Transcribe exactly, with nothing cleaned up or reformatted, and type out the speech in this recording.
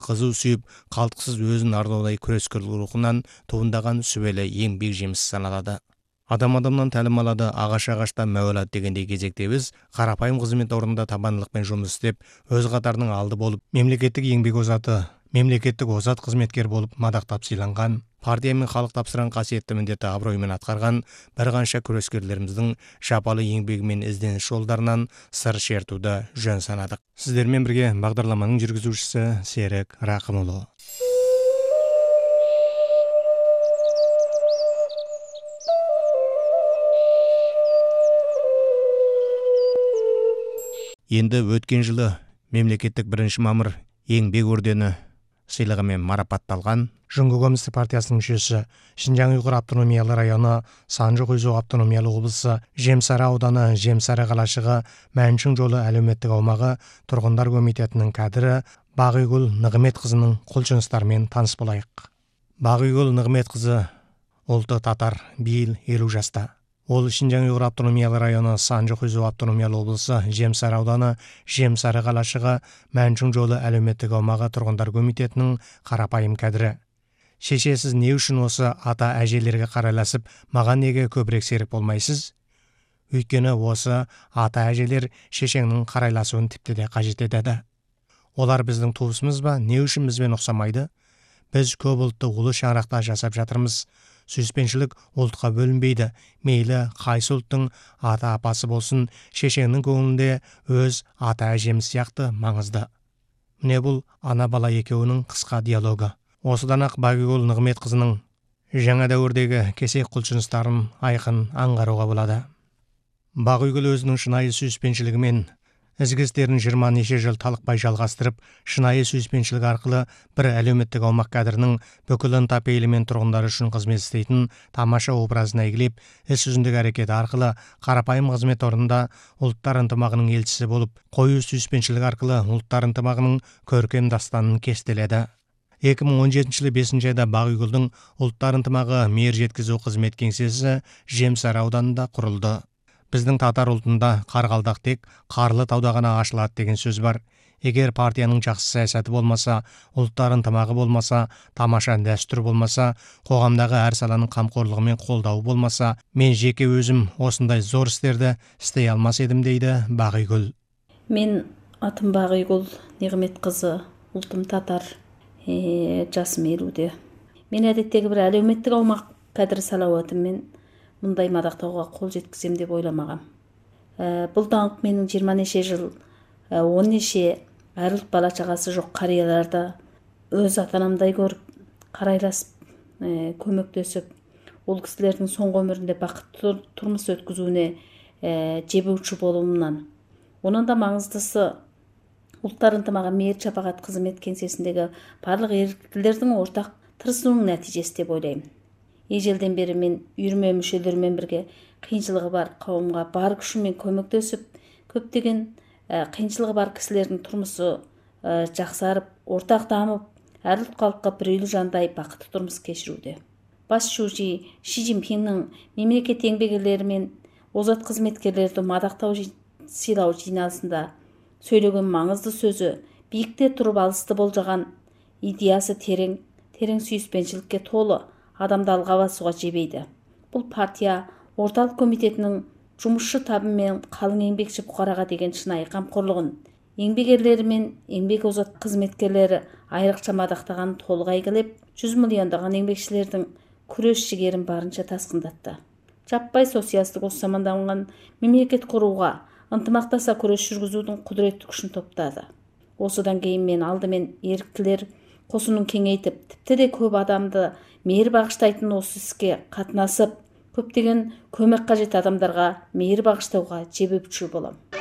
кызуу сүйүп, калтыксыз өзүн ардоолай күрөскөр рухунан туындаган сүбеле еңбек жемиси саналады. Адам адамдан тәлім алады, ағаш ағаштан мәуе алады дегендей кезектебіз, қарапайым қызмет орнында табандылықпен жұмыс істеп, өз қатарының алды болып, мемлекеттік еңбек озаты, мемлекеттік озат қызметкер болып мадақтап сыйланған, партия мен халық тапсырған қасиетті міндетті абыроймен атқарған бір қанша күрескерлеріміздің жапалы еңбегі мен ізденіс жолдарынан сыр шертуді жөн санадық. Сіздермен бірге бағдарламаның жүргізушісі Серік Рақымұлы. Енді өткен жылы мемлекеттік бірінші мамыр еңбек ордені сыйлығымен марапатталған Жұңғы Коммунистік партиясының мүшесі, Шинжаң Уйғур автономиялы районы, Санжы Құйзу автономиялы облысы, Жемсары ауданы, Жемсары қалашығы, Мәншің жолы әлеуметтік аумағы тұрғындар комитетінің кәдірі Бағыйгүл Нығметқызының қолжыныстарымен таныс болайық. Бағыйгүл Нығметқызы ұлты татар, биыл елу жаста. Ол Шинжаң Уйғур автономиялы районы, Санжы Құйзу автономиялы облысы, Жемсары ауданы, Жемсары қалашығы, Мәншің жолы әлеуметтік аумағы тұрғындар комитетінің қарапайым кәдірі. Шешесіз не үшін осы ата әжелерге қарайласып, маған неге көбірек серік болмайсыз? Өйткені осы ата әжелер шешеңнің қарайласуын тіпті де қажет етеді. Олар біздің туысымыз ба, не үшін бізбен ұқсамайды? Біз көп ұлтты ұлы шаңырақта жасап жатырмыз. Сүйіспеншілік ұлтқа бөлінбейді. Мейлі қайсы ұлттың ата апасы болсын, шешеңнің көңілінде өз ата әжеміз сияқты маңызды. Міне бұл ана бала екеуінің қысқа диалогы. Осыдан ақ Бағыйгүл Нығметқызының жаңа дәуірдегі кесек құлшыныстарын айқын аңғаруға болады. Бағыйгүл өзінің шынайы сүйіспеншілігімен ізгі істерін жиырма неше жыл талықпай жалғастырып, шынайы сүйіспеншілік арқылы бір әлеуметтік аумақ кәдірінің бүкіл ынта-пейілімен тұрғындар үшін қызмет істейтін тамаша образын әйгілеп, іс жүзіндегі әрекеті арқылы қарапайым қызмет орнында ұлттар ынтымағының елшісі болып, қою сүйіспеншілік арқылы ұлттар ынтымағының көркем дастанын кестеледі. екі мың он жетінші жылы бесінші айда Бағыйгүлдің ұлттар ынтымағы мейір жеткізу қызмет кеңсесі Жемсары ауданында құрылды. Біздің татар ұлтында қарғалдақ тек қарлы тауда ғана ашылады деген сөз бар. Егер партияның жақсы саясаты болмаса, ұлттар ынтымағы болмаса, тамаша дәстүр болмаса, қоғамдағы әр саланың қамқорлығы мен қолдауы болмаса, мен жеке өзім осындай зор істерді істей алмас едім дейді Бағыйгүл. Мен атым Бағыйгүл Нығметқызы, ұлтым татар, е, жасым елуде. Мен әдеттегі бір әлеуметтік аумақ кәдір салауатыммен мұндай мадақтауға қол жеткізем деп ойламағам. Ә, бұл даңқ менің жиырма неше жыл, ә, он неше әр ұлт бала шағасы жоқ қарияларды өз ата-анамдай көріп, қарайласып, ә, көмектесіп, ол кісілердің соңғы өмірінде бақытты тұрмыс өткізуіне ә, жебеуші болуымнан. Оның да маңыздысы ұлттар ынтымағы мейір шапағат қызмет кеңсесіндегі барлық еріктілердің ортақ тырысуының нәтижесі деп ойлаймын. Ежелден бері мен үйірме мүшелерімен бірге қиыншылығы бар қауымға бар күшімен көмектесіп, көптеген ә, қиыншылығы бар кісілердің тұрмысы ә, жақсарып, ортақ дамып, әр ұлт халыққа бірейлі жандай бақытты тұрмыс кешіруде. Бас шужи Ши Цзиньпиннің мемлекет еңбек ерлері мен озат қызметкерлерді мадақтау сыйлау жиналысында сөйлеген маңызды сөзі биікте тұрып алысты болжаған идеясы терең, терең сүйіспеншілікке толы, адамды алға басуға жебейді. Бұл партия орталық комитетінің жұмысшы табы мен қалың еңбекші бұқараға деген шынайы қамқорлығын, еңбек ерлері мен еңбек озат қызметкерлері айрықша мадақтағанын толық әйгілеп, жүз миллиондаған еңбекшілердің күрес жігерін барынша тасқындатты. Жаппай социалистік осы заманданған мемлекет құруға, ынтымақтаса күрес жүргізудің құдіретті күшін топтады. Осыдан кейін мен алдымен еріктілер қосынын кеңейтіп, тіпті де көп адамды мейір бағыштайтын осы іске қатынасып, көптеген көмек қажет адамдарға мейір бағыштауға жебеуші болам.